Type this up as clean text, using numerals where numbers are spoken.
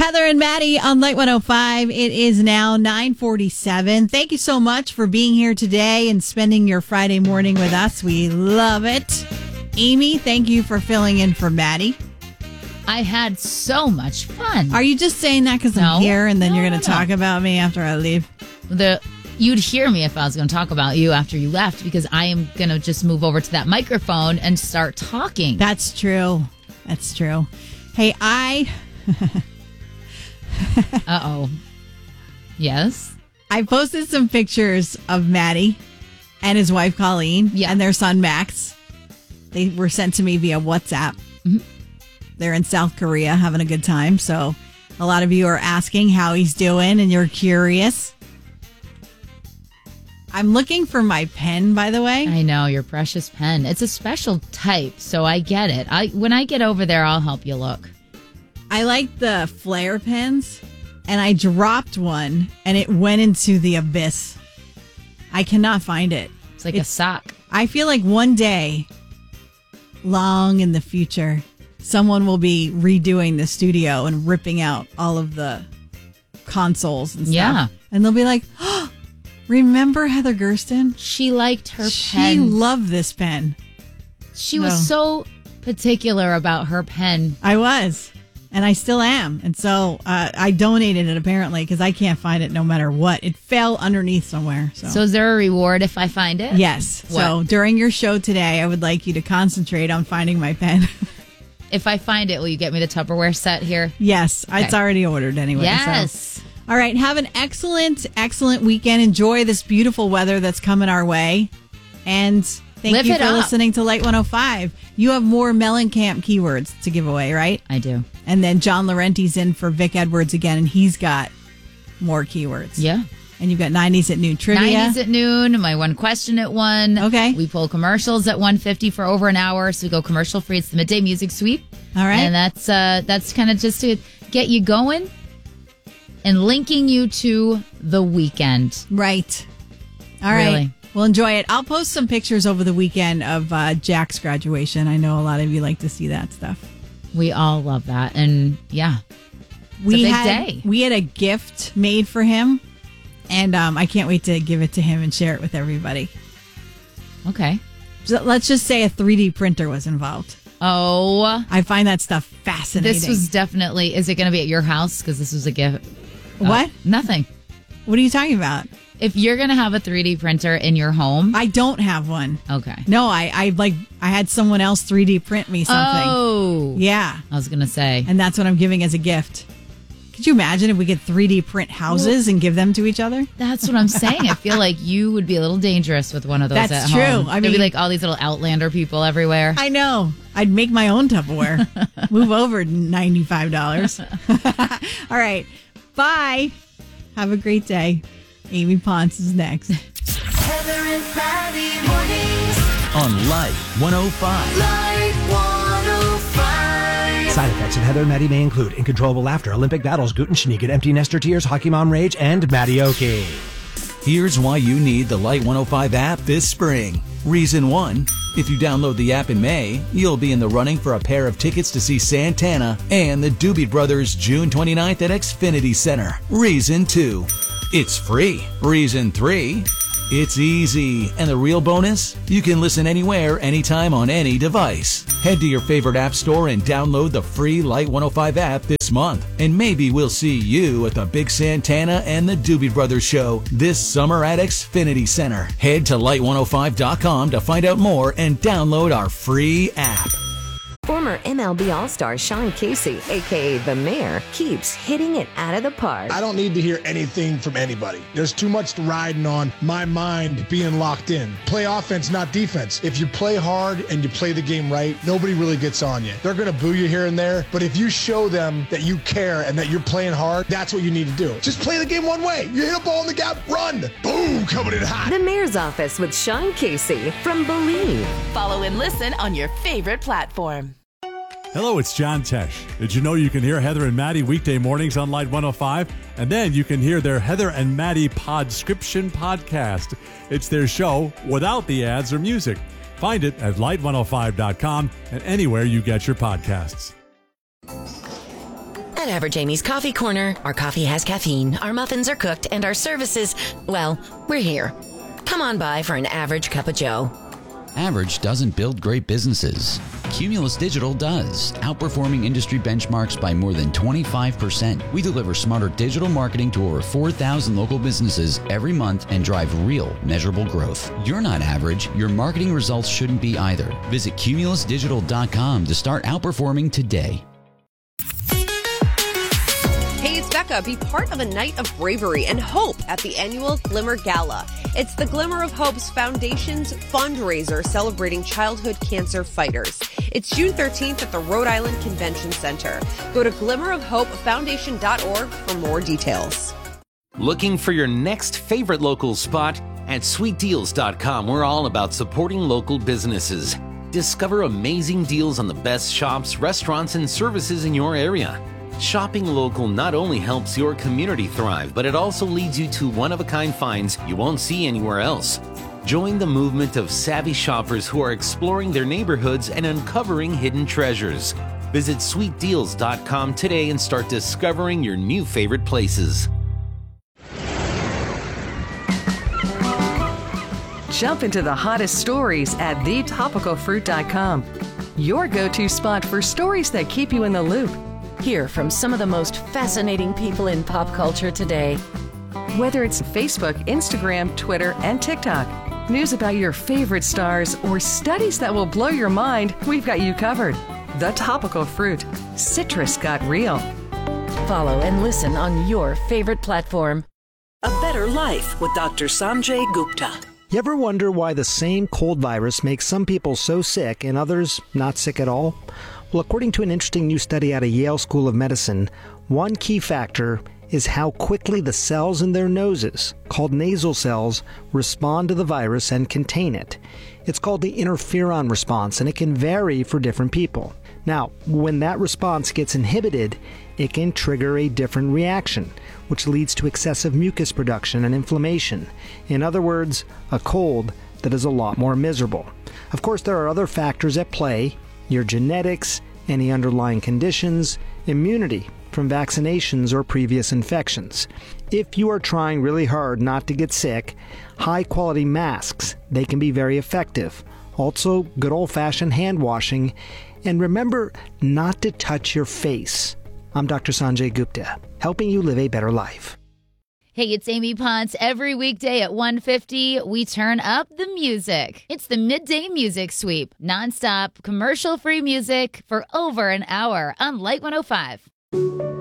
Heather and Maddie on Light 105. It is now 9:47. Thank you so much for being here today and spending your Friday morning with us. We love it. Amy, thank you for filling in for Maddie. I had so much fun. Are you just saying that because I'm here and then you're going to talk about me after I leave? You'd hear me if I was going to talk about you after you left, because I am going to just move over to that microphone and start talking. That's true. That's true. Hey, Uh-oh. Yes? I posted some pictures of Maddie and his wife Colleen and their son Max. They were sent to me via WhatsApp. Mm-hmm. They're in South Korea having a good time. So a lot of you are asking how he's doing and you're curious. I'm looking for my pen, by the way. I know, your precious pen. It's a special type, so I get it. When I get over there, I'll help you look. I like the flare pens, and I dropped one, and it went into the abyss. I cannot find it. It's like a sock. I feel like one day, long in the future, someone will be redoing the studio and ripping out all of the consoles and stuff. Yeah. And they'll be like, oh, remember Heather Gersten? She liked her pen. She loved this pen. She was so particular about her pen. I was. And I still am. And so I donated it, apparently, because I can't find it no matter what. It fell underneath somewhere. So is there a reward if I find it? Yes. What? So during your show today, I would like you to concentrate on finding my pen. If I find it, will you get me the Tupperware set here? Yes. Okay. It's already ordered anyway. Yes. So. All right. Have an excellent, excellent weekend. Enjoy this beautiful weather that's coming our way. And thank you for listening to Light 105. You have more Mellencamp keywords to give away, right? I do. And then John Laurenti's in for Vic Edwards again, and he's got more keywords. Yeah. And you've got 90s at noon trivia. 90s at noon, my one question at 1. Okay. We pull commercials at 1:50 for over an hour, so we go commercial free. It's the midday music sweep. All right. And that's kind of just to get you going and linking you to the weekend. Right. All right. Really. Well, enjoy it. I'll post some pictures over the weekend of Jack's graduation. I know a lot of you like to see that stuff. We all love that. And yeah, it's a big day. We had a gift made for him, and I can't wait to give it to him and share it with everybody. Okay. So let's just say a 3D printer was involved. Oh. I find that stuff fascinating. This was definitely, is it going to be at your house? Because this was a gift. What? Nothing. What are you talking about? If you're going to have a 3D printer in your home. I don't have one. Okay. No, I had someone else 3D print me something. Oh. Yeah. I was going to say. And that's what I'm giving as a gift. Could you imagine if we could 3D print houses and give them to each other? That's what I'm saying. I feel like you would be a little dangerous with one of those at home. That's true. There'd be like all these little Outlander people everywhere. I know. I'd make my own Tupperware. Move over $95. All right. Bye. Have a great day. Amy Ponce is next. Heather and Maddie mornings on Light 105. Light 105. Side effects of Heather and Maddie may include uncontrollable laughter, Olympic battles, gluten sneak, empty nester tears, hockey mom rage, and Maddie-oki. Here's why you need the Light 105 app this spring. Reason 1, if you download the app in May, you'll be in the running for a pair of tickets to see Santana and the Doobie Brothers June 29th at Xfinity Center. Reason 2, it's free. Reason 3, it's easy. And the real bonus? You can listen anywhere, anytime on any device. Head to your favorite app store and download the free Light 105 app this month. And maybe we'll see you at the Big Santana and the Doobie Brothers show this summer at Xfinity Center. Head to light105.com to find out more and download our free app. Former MLB All-Star Sean Casey, a.k.a. The Mayor, keeps hitting it out of the park. I don't need to hear anything from anybody. There's too much riding on my mind being locked in. Play offense, not defense. If you play hard and you play the game right, nobody really gets on you. They're going to boo you here and there, but if you show them that you care and that you're playing hard, that's what you need to do. Just play the game one way. You hit a ball in the gap, run. Boom, coming in hot. The Mayor's Office with Sean Casey from Believe. Follow and listen on your favorite platform. Hello, it's John Tesh. Did you know you can hear Heather and Maddie weekday mornings on Light 105? And then you can hear their Heather and Maddie Podscription podcast. It's their show without the ads or music. Find it at light105.com and anywhere you get your podcasts. At Average Amy's Coffee Corner, our coffee has caffeine, our muffins are cooked, and our services, well, we're here. Come on by for an average cup of joe. Average doesn't build great businesses. Cumulus Digital does, outperforming industry benchmarks by more than 25%. We deliver smarter digital marketing to over 4,000 local businesses every month and drive real, measurable growth. You're not average. Your marketing results shouldn't be either. Visit cumulusdigital.com to start outperforming today. Hey, it's Becca. Be part of a night of bravery and hope at the annual Glimmer Gala. It's the Glimmer of Hope's Foundation's fundraiser celebrating childhood cancer fighters. It's June 13th at the Rhode Island Convention Center. Go to glimmerofhopefoundation.org for more details. Looking for your next favorite local spot? At sweetdeals.com, we're all about supporting local businesses. Discover amazing deals on the best shops, restaurants, and services in your area. Shopping local not only helps your community thrive, but it also leads you to one-of-a-kind finds you won't see anywhere else. Join the movement of savvy shoppers who are exploring their neighborhoods and uncovering hidden treasures. Visit sweetdeals.com today and start discovering your new favorite places. Jump into the hottest stories at thetopicalfruit.com. Your go-to spot for stories that keep you in the loop. Hear from some of the most fascinating people in pop culture today. Whether it's Facebook, Instagram, Twitter, and TikTok, news about your favorite stars, or studies that will blow your mind, we've got you covered. The Topical Fruit. Citrus got real. Follow and listen on your favorite platform. A Better Life with Dr. Sanjay Gupta. You ever wonder why the same cold virus makes some people so sick and others not sick at all? Well, according to an interesting new study out of Yale School of Medicine, one key factor is how quickly the cells in their noses, called nasal cells, respond to the virus and contain it. It's called the interferon response, and it can vary for different people. Now, when that response gets inhibited, it can trigger a different reaction, which leads to excessive mucus production and inflammation. In other words, a cold that is a lot more miserable. Of course, there are other factors at play: your genetics, any underlying conditions, immunity from vaccinations or previous infections. If you are trying really hard not to get sick, high-quality masks, they can be very effective. Also, good old-fashioned hand washing. And remember not to touch your face. I'm Dr. Sanjay Gupta, helping you live a better life. Hey, it's Amy Ponce. Every weekday at 1:50, we turn up the music. It's the Midday Music Sweep. Nonstop, commercial-free music for over an hour on Light 105.